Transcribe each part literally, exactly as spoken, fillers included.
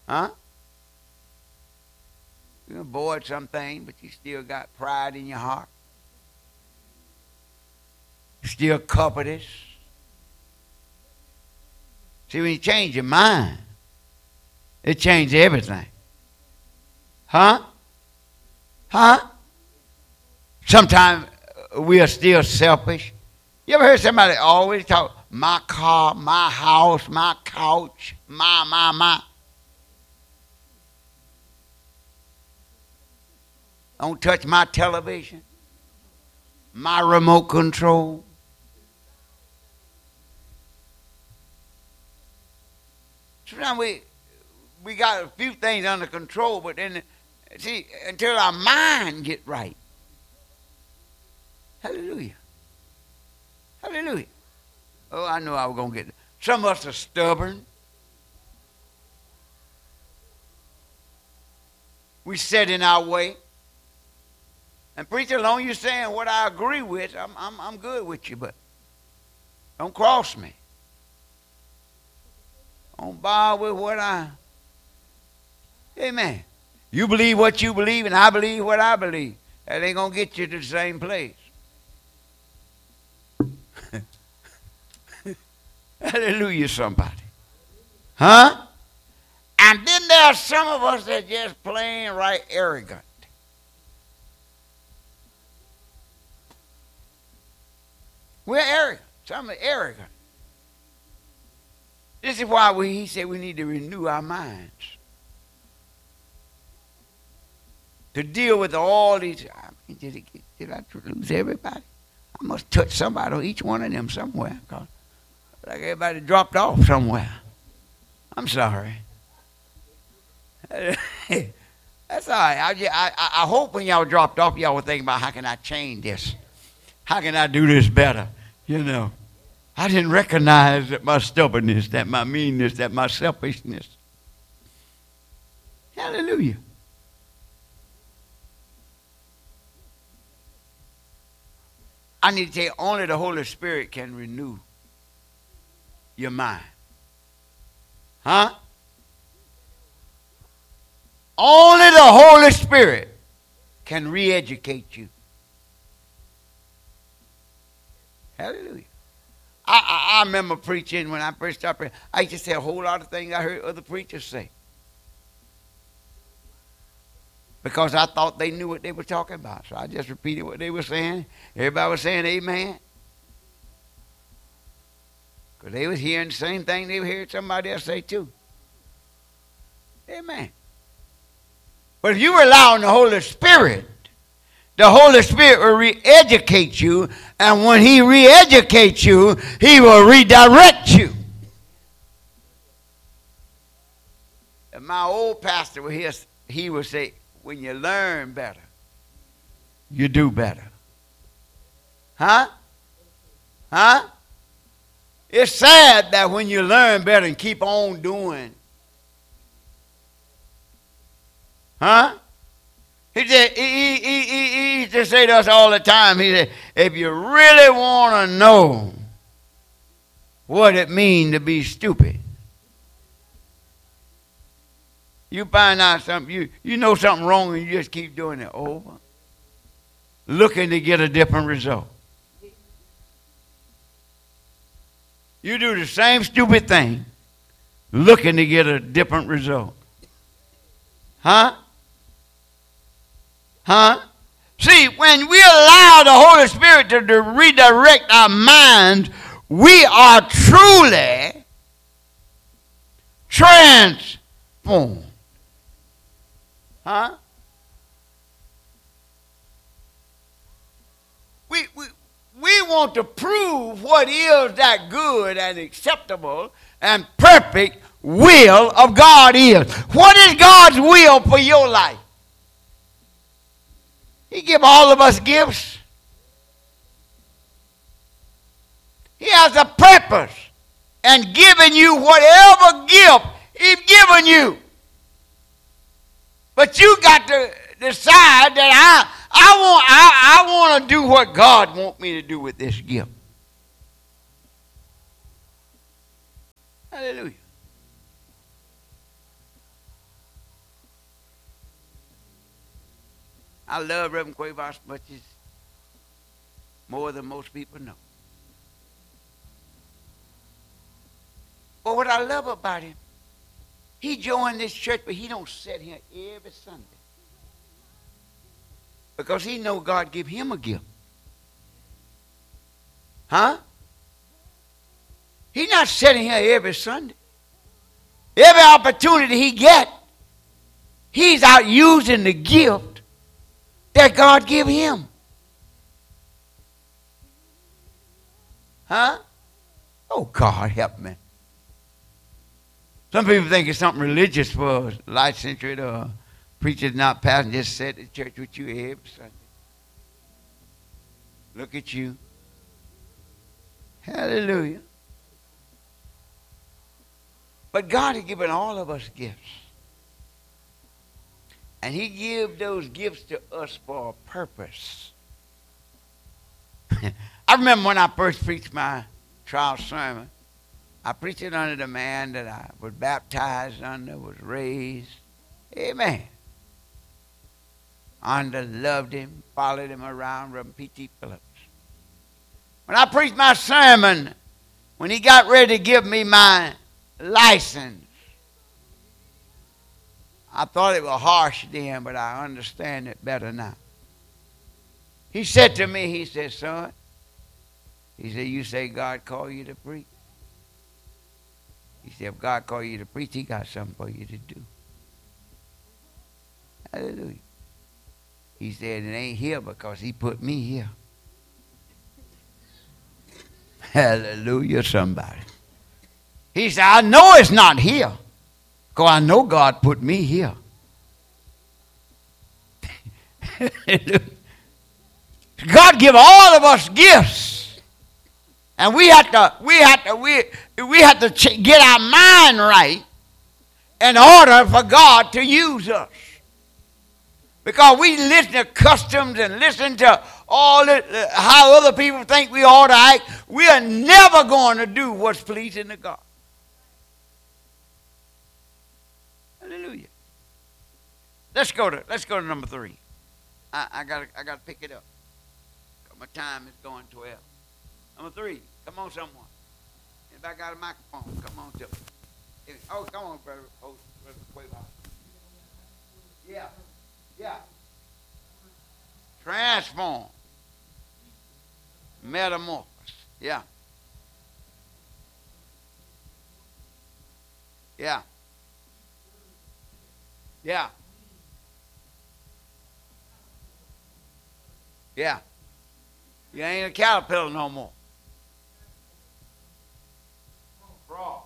Huh? You're bored something, but you still got pride in your heart. Still covetous. See, when you change your mind, it changes everything. Huh? Huh? Sometimes we are still selfish. You ever heard somebody always talk, my car, my house, my couch, my, my, my? Don't touch my television, my remote control. Sometimes we we got a few things under control, but then see until our mind get right. Hallelujah. Hallelujah. Oh, I know I was gonna get it. Some of us are stubborn. We set in our way. And preacher, as long as you're saying what I agree with, I'm, I'm, I'm good with you, but don't cross me. Don't bother with what I... Amen. You believe what you believe, and I believe what I believe. That ain't going to get you to the same place. Hallelujah, somebody. Huh? And then there are some of us that just plain right arrogant. We're arrogant. Some are arrogant. This is why we, he said we need to renew our minds. To deal with all these. I mean, did, it, did I lose everybody? I must touch somebody on each one of them somewhere. Cause like everybody dropped off somewhere. I'm sorry. That's all right. I, I, I hope when y'all dropped off, y'all were thinking about how can I change this? How can I do this better? You know, I didn't recognize that my stubbornness, that my meanness, that my selfishness. Hallelujah. I need to tell you, only the Holy Spirit can renew your mind. Huh? Only the Holy Spirit can re-educate you. Hallelujah. I, I, I remember preaching when I first started preaching. I used to say a whole lot of things I heard other preachers say. Because I thought they knew what they were talking about. So I just repeated what they were saying. Everybody was saying amen. Because they was hearing the same thing they were hearing somebody else say too. Amen. But if you rely on the Holy Spirit, the Holy Spirit will re-educate you, and when he re-educates you, he will redirect you. And my old pastor was here, he would say, when you learn better, you do better. Huh? Huh? It's sad that when you learn better and keep on doing. Huh? He said, he, he, he, he used to say to us all the time, he said, if you really want to know what it means to be stupid, you find out something, you, you know something wrong and you just keep doing it over, looking to get a different result. You do the same stupid thing, looking to get a different result. Huh? Huh? See, when we allow the Holy Spirit to, to redirect our minds, we are truly transformed. Huh? We, we, we want to prove what is that good and acceptable and perfect will of God is. What is God's will for your life? He give all of us gifts. He has a purpose and given you whatever gift he's given you. But you got to decide that I I want I, I want to do what God wants me to do with this gift. Hallelujah. I love Reverend Cuevas much as more than most people know. But what I love about him, he joined this church, but he don't sit here every Sunday. Because he know God give him a gift. Huh? He's not sitting here every Sunday. Every opportunity he get, he's out using the gift that God give him. Huh? Oh, God, help me. Some people think it's something religious for a licensure or preachers not passing, just sit at church with you every Sunday. Look at you. Hallelujah. But God has given all of us gifts. And he gave those gifts to us for a purpose. I remember when I first preached my trial sermon, I preached it under the man that I was baptized under, was raised. Amen. Under, loved him, followed him around, Reverend P T Phillips. When I preached my sermon, when he got ready to give me my license, I thought it was harsh then, but I understand it better now. He said to me, he said, son, he said, you say God called you to preach. He said, if God called you to preach, he got something for you to do. Hallelujah. He said, it ain't here because he put me here. Hallelujah, somebody. He said, I know it's not here because I know God put me here. God give all of us gifts. And we have to, we have to, we, we have to ch- get our mind right in order for God to use us. Because we listen to customs and listen to all it, uh, how other people think we ought to act. We are never going to do what's pleasing to God. Hallelujah. Let's go to let's go to number three. I, I gotta I gotta pick it up. My time is going twelve. Number three. Come on, someone. Anybody got a microphone? Come on, to it. Oh, come on, brother. Oh, brother, wait a minute. Yeah. Yeah. Transform. Metamorphosis. Yeah. Yeah. Yeah. Yeah. You ain't a caterpillar no more. Frog.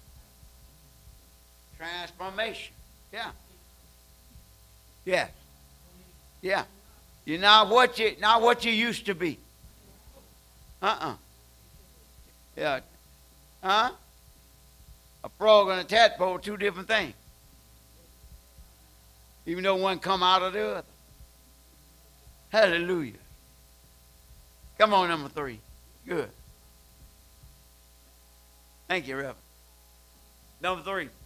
Transformation. Yeah. Yeah. Yeah. You're not what you not what you used to be. Uh-uh. Yeah. Huh? A frog and a tadpole are two different things. Even though one come out of the other. Hallelujah. Come on, number three. Good. Thank you, Reverend. Number three.